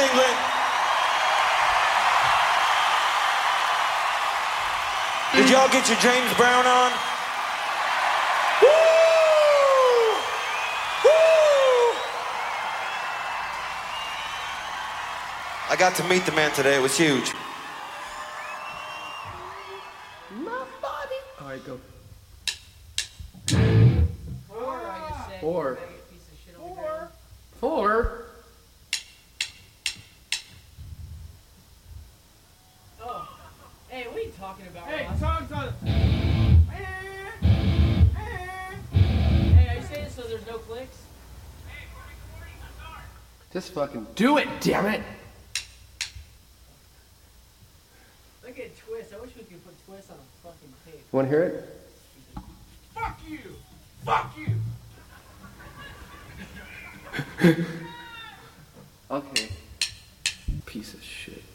England. Did y'all get your James Brown on? Woo! Woo! I got to meet the man today. It was huge. My body. All right, go. 4. 4. Oh. Hey, what are you talking about, Hey, Ross? tongues on. Hey, are you saying so there's no clicks? Just fucking do it, damn it. Look at Twist. I wish we could put Twist on a fucking tape. You want to hear it? Fuck you. Fuck you. Okay. Piece of shit.